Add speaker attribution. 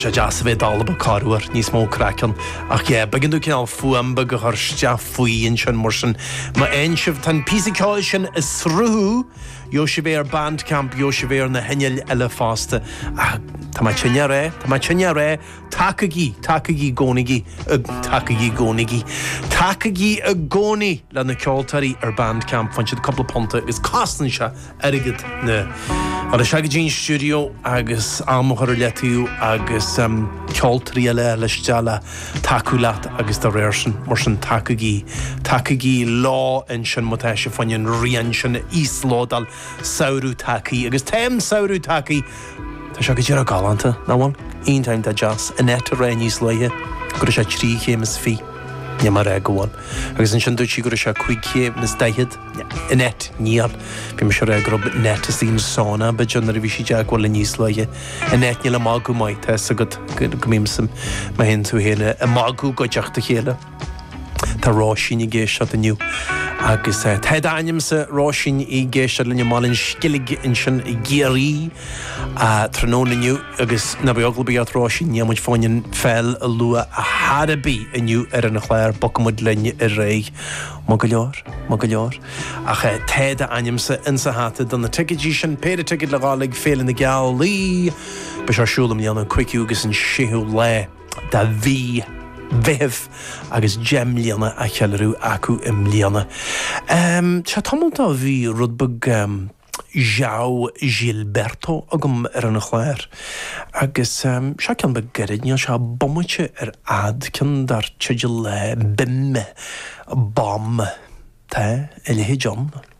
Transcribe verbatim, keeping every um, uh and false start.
Speaker 1: Jas fé dalba carúar níos mó crackan ach é begin dú cinál fuamba go thuirste faoin sin mar sin má einsibh tan písicáil sin is srú jo sé bhéir Bandcamp jo sé bhéir na heneil eile fásta a tá mai tinne ré tá mai tinne ré takeí takeí gcónaí takeí gcónaí takeí a gcónaí le na ceoltarí ar Bandcamp fan siad coppla ponta is castan se airigid na ar a seagadín studio agus amchar letíú agus um, ceoltarí eile leisteala takeúlaat agus do réir sin mar sin takeí takeí lá in sin mutá se fanin rian sin íslódal saoirú takeí agus téim saoirú takeí tá se go dtíar a galanta náhain aon time de jazz in net a ré níos leiche gur sé trí chémas fi ne mar ré goháin agus in sin dúirtí gur sé chuig chéim nas daichead in net níal bhí me se ré grob net is tín sána be John a bhí si deag bhil níos leiche in net níl a mágu mai te a go gomímsam ma hen tú héile a mágu go deachta chéile tá ráisín i ggéis a nniu agus teid aim sa ráisín i ggéisiir lenne málinn scilig in sin i géirí a trónaniu agus na beagla bí ráisín nemuid fáin fel a lua a hadabí iniu ar an chléir bocamid lenne i réig má go leor má go leor ach teid aim sa insa hata don na ticketí sin péidir ticket leálig féle na gealaí be searsúlam líanana cuiiciú agus an siú le da bhí Veh agus gem líana a chealarú acu im líana. Um, Tá tamiltá bhí rudbug um, João Gilberto agam ar an chléir agus um, se cean be gerid níl se bommute ar ad cin dar teidir le bimme bam te eile John.